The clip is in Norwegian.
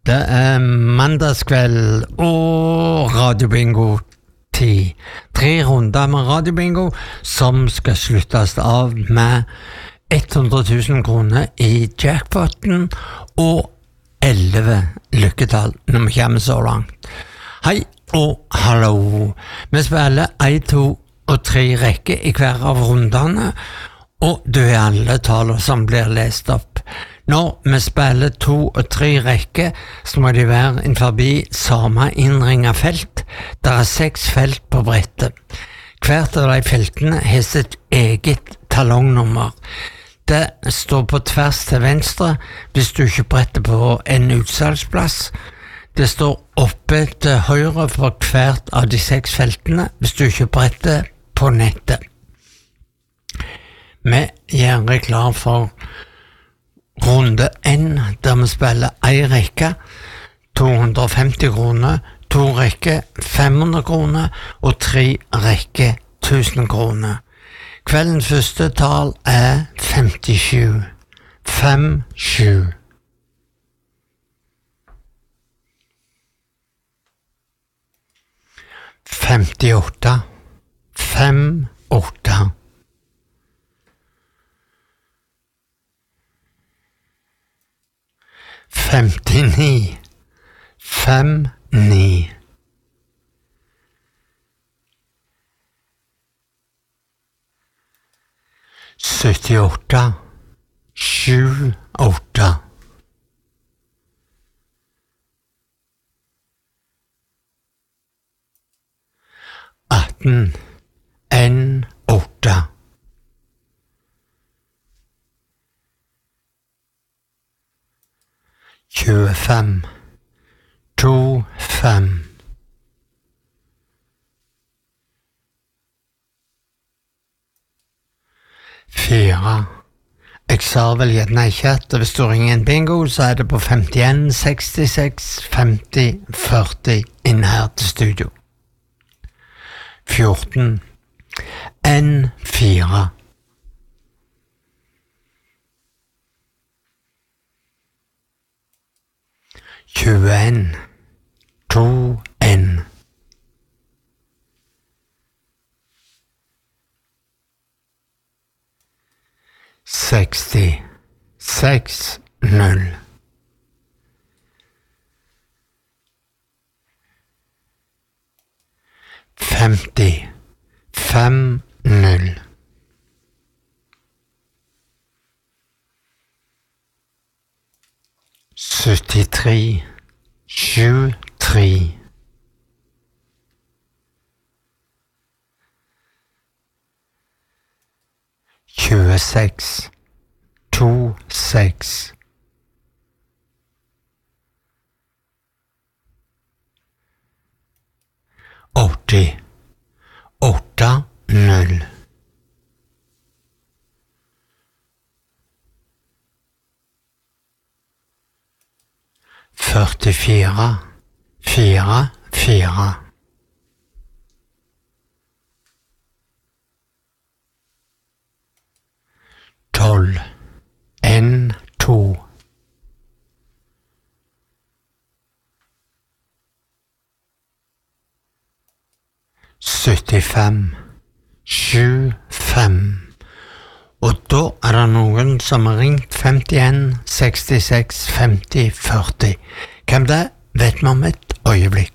Det mandagskveld og radiobingo tid. 3 runder med radiobingo som skal sluttes av med 100 000 kroner i jackpotten og 11 lykketall når vi kommer så langt. Hei og hallo. Vi spiller 1, 2 og 3 rekker i hver av rundene, og det alle taler som blir lest opp. Når vi spiller 2 og 3 rekker, så må de være innenfor samme innringet felt. Det 6 felt på brettet. Hvert av de feltene har sitt eget talongnummer. Det står på tvers til venstre hvis du ikke bretter på en utsalgsplass. Det står oppe til høyre for hvert av de 6 feltene hvis du ikke bretter på nettet. Vi gjør klar for runde 1, der vi spiller 1 rekke, 250 kroner, 2 rekke, 500 kroner, og 3 rekke, 1000 kroner. Kveldens første tall 57. 57. 58. 58. 59. 59. 78. 78. 18. 8. 25. 25. 4. Jeg sa vel gjerne ikke at hvis du ringer en bingo, så det på 51 66 50 40 inn her til studio. 14. 4. 21. 2. 60. 6. 0. 50. 5. 0. 73. 7. 3. 26. 2. 6. 80. 8. 0. 44. 4. 4. 12. 2. 75. 7. 5. Og da det noen som har ringt 51 66 50 40. Hvem det vet vi om et øyeblikk.